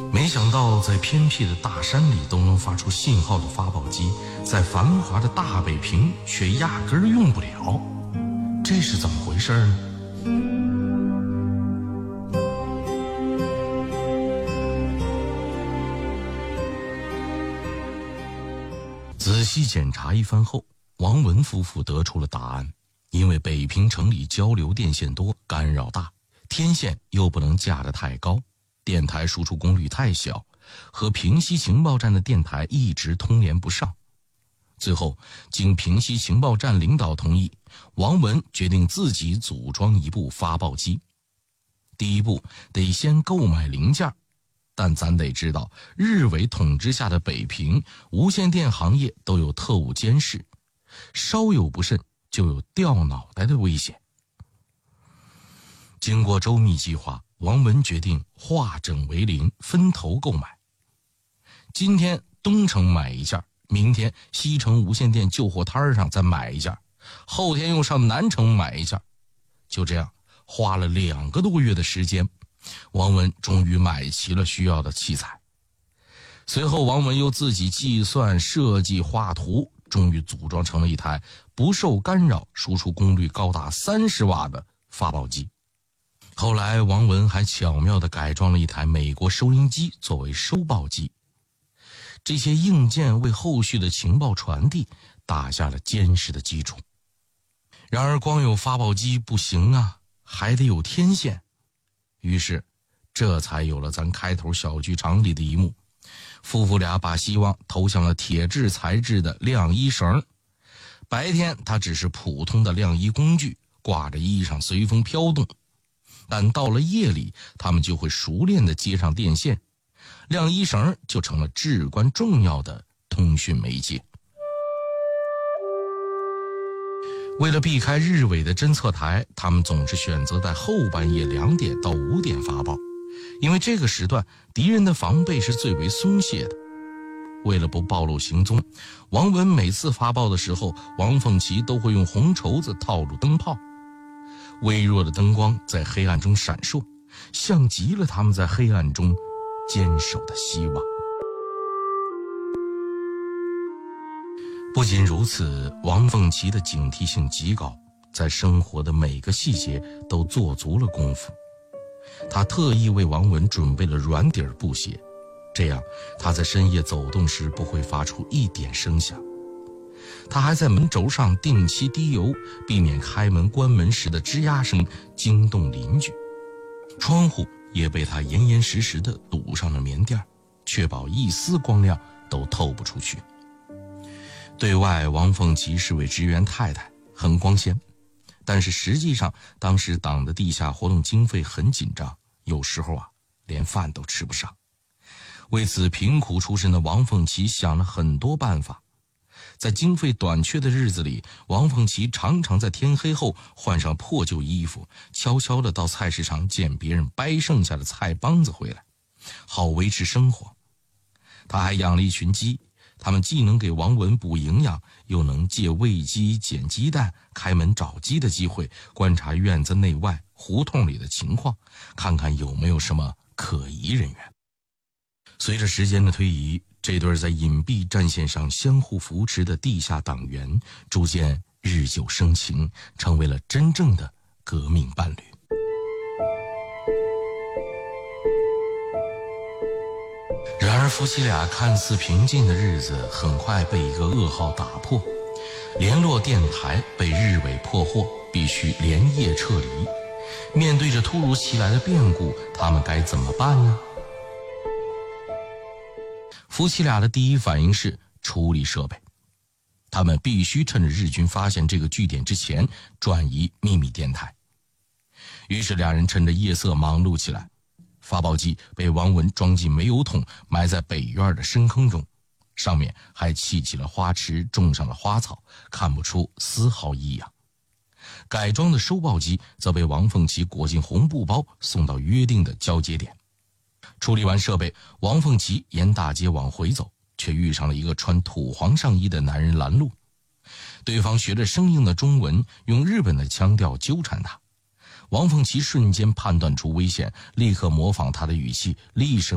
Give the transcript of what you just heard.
没想到在偏僻的大山里都能发出信号的发报机，在繁华的大北平却压根儿用不了，这是怎么回事呢？仔细检查一番后，王文夫妇得出了答案。因为北平城里交流电线多，干扰大，天线又不能架得太高，电台输出功率太小，和平西情报站的电台一直通联不上。最后经平西情报站领导同意，王文决定自己组装一部发报机。第一步得先购买零件，但咱得知道，日伪统治下的北平无线电行业都有特务监视，稍有不慎就有掉脑袋的危险。经过周密计划，王文决定化整为零，分头购买。今天东城买一件，明天西城无线电旧货摊上再买一件，后天又上南城买一件。就这样花了2个多月的时间，王文终于买齐了需要的器材。随后王文又自己计算设计画图，终于组装成了一台不受干扰、输出功率高达30瓦的发报机。后来王文还巧妙地改装了一台美国收音机作为收报机。这些硬件为后续的情报传递打下了坚实的基础。然而光有发报机不行啊，还得有天线。于是这才有了咱开头小剧场里的一幕，夫妇俩把希望投向了铁质材质的晾衣绳。白天它只是普通的晾衣工具，挂着衣裳随风飘动，但到了夜里，他们就会熟练地接上电线，晾衣绳就成了至关重要的通讯媒介。为了避开日伪的侦测台，他们总是选择在后半夜2点到5点发报，因为这个时段敌人的防备是最为松懈的。为了不暴露行踪，王文每次发报的时候，王凤岐都会用红绸子套路灯泡，微弱的灯光在黑暗中闪烁，像极了他们在黑暗中坚守的希望。不仅如此，王凤岐的警惕性极高，在生活的每个细节都做足了功夫。他特意为王文准备了软底布鞋，这样他在深夜走动时不会发出一点声响。他还在门轴上定期滴油，避免开门关门时的吱呀声惊动邻居。窗户也被他严严实实地堵上了棉垫，确保一丝光亮都透不出去。对外，王凤岐是位职员太太，很光鲜，但是实际上当时党的地下活动经费很紧张，有时候连饭都吃不上。为此，贫苦出身的王凤岐想了很多办法。在经费短缺的日子里，王凤岐常常在天黑后换上破旧衣服，悄悄地到菜市场捡别人掰剩下的菜帮子回来，好维持生活。他还养了一群鸡，他们既能给王文补营养，又能借喂鸡、捡鸡蛋、开门找鸡的机会，观察院子内外、胡同里的情况，看看有没有什么可疑人员。随着时间的推移，这对在隐蔽战线上相互扶持的地下党员逐渐日久生情，成为了真正的革命伴侣。然而夫妻俩看似平静的日子很快被一个噩耗打破，联络电台被日伪破获，必须连夜撤离。面对着突如其来的变故，他们该怎么办呢？夫妻俩的第一反应是处理设备，他们必须趁着日军发现这个据点之前转移秘密电台。于是两人趁着夜色忙碌起来。发报机被王文装进煤油桶，埋在北院的深坑中，上面还砌起了花池，种上了花草，看不出丝毫异样。改装的收报机则被王凤岐裹进红布包，送到约定的交接点。处理完设备，王凤岐沿大街往回走，却遇上了一个穿土黄上衣的男人拦路。对方学着生硬的中文，用日本的腔调纠缠他。王凤岐瞬间判断出危险，立刻模仿他的语气，厉声